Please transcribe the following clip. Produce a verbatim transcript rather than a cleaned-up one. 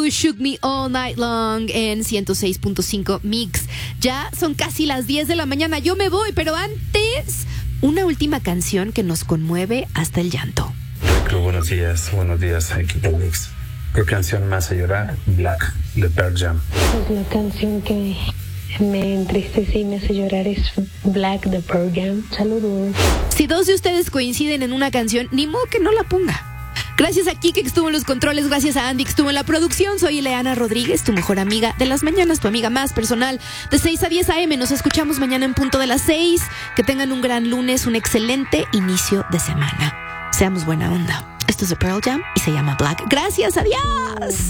Shook Me All Night Long en ciento seis punto cinco Mix. Ya son casi las diez de la mañana. Yo me voy, pero antes, una última canción que nos conmueve hasta el llanto. Buenos días, buenos días, equipo Mix. ¿Qué canción me hace llorar? Black, de Pearl Jam. Pues la canción que me entristece y me hace llorar es Black, de Pearl Jam. Saludos. Si dos de ustedes coinciden en una canción, ni modo que no la ponga. Gracias a Kike que estuvo en los controles, gracias a Andy que estuvo en la producción. Soy Ileana Rodríguez, tu mejor amiga de las mañanas, tu amiga más personal. De seis a diez a eme, nos escuchamos mañana en punto de las seis. Que tengan un gran lunes, un excelente inicio de semana. Seamos buena onda. Esto es de Pearl Jam y se llama Black. Gracias, adiós.